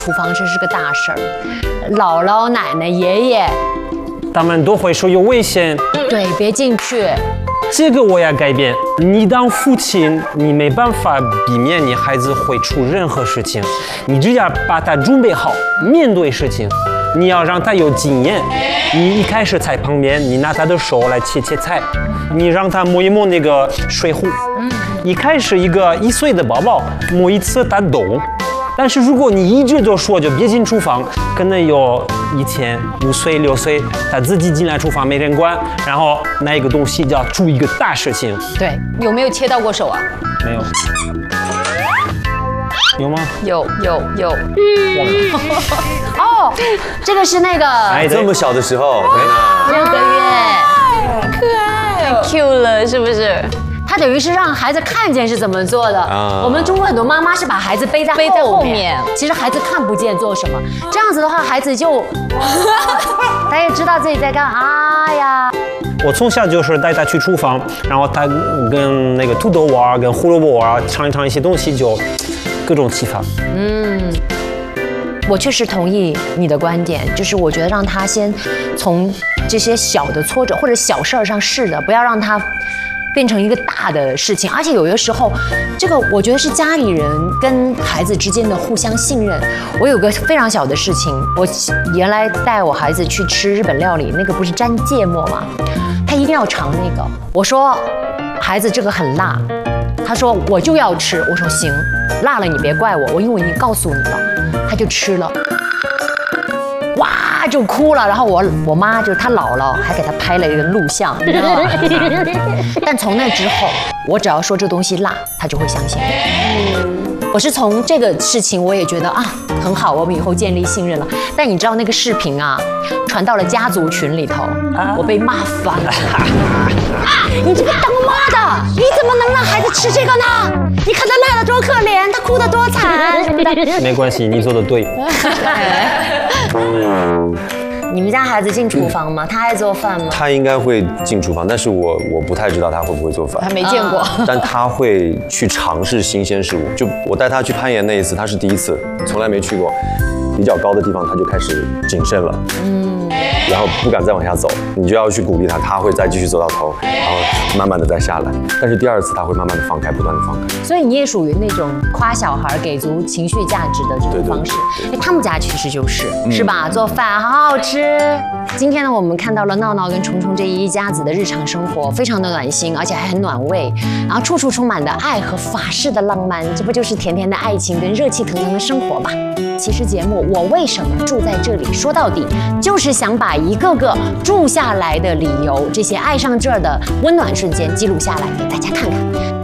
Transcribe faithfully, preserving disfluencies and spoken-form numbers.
厨房这是个大事儿，姥姥、奶奶、爷爷， 他们都会说有危险。 对，别进去。 这个我要改变。你当父亲，你没办法避免你孩子会出任何事情，你只要把他准备好面对事情。你要让他有经验。你一开始在旁边，你拿他的手来切切菜，你让他摸一摸那个水壶。一开始一个一岁的宝宝摸一次他懂。但是如果你一直就说就别进厨房，可能有以前五岁六岁他自己进来厨房没人管，然后那一个东西就要出一个大事情。 对，有没有切到过手啊？ 没有。有吗？ 有有有。哦，这个是那个哎，这么小的时候， 六个月， 可爱， 太 Q 了，是不是？他等于是让孩子看见是怎么做的。啊、我们中国很多妈妈是把孩子背在背在后面，其实孩子看不见做什么。这样子的话，孩子就他也知道自己在干啊呀。 我从小就是带他去厨房，然后他跟那个土豆玩，跟胡萝卜玩，尝一尝一些东西，就各种启发。 嗯。我确实同意你的观点，就是我觉得让他先从这些小的挫折或者小事儿上试的，不要让他变成一个大的事情。而且有的时候，这个我觉得是家里人跟孩子之间的互相信任。我有个非常小的事情，我原来带我孩子去吃日本料理，那个不是沾芥末吗？他一定要尝那个。我说，孩子这个很辣，他说我就要吃。我说行，辣了你别怪我，我因为我已经告诉你了。他就吃了，哇就哭了，然后我我妈就是他姥姥还给他拍了一个录像，你知道吗？但从那之后，我只要说这东西辣，他就会相信我。我是从这个事情，我也觉得啊很好，我们以后建立信任了。但你知道那个视频啊，传到了家族群里头，我被骂翻了。啊！你这个当妈的，你怎么能让孩子吃这个呢？你看他辣得多可怜，他哭得多惨什么的。 没关系，你做的对。 你们家孩子进厨房吗？他爱做饭吗？ 他应该会进厨房，但是我我不太知道他会不会做饭， 还没见过。 但他会去尝试新鲜事物。就我带他去攀岩那一次，他是第一次，从来没去过，比较高的地方他就开始谨慎了，嗯，然后不敢再往下走，你就要去鼓励他，他会再继续走到头，然后慢慢的再下来。但是第二次他会慢慢的放开，不断的放开。 所以你也属于那种夸小孩给足情绪价值的这种方式。哎，他们家其实就是、嗯、是吧？做饭好好吃。今天呢，我们看到了闹闹跟虫虫这一家子的日常生活，非常的暖心，而且还很暖胃，然后处处充满了爱和法式的浪漫，这不就是甜甜的爱情跟热气腾腾的生活吗？其实节目《我为什么住在这里》说到底就是想把一个个住下来的理由，这些爱上这儿的温暖瞬间记录下来给大家看看。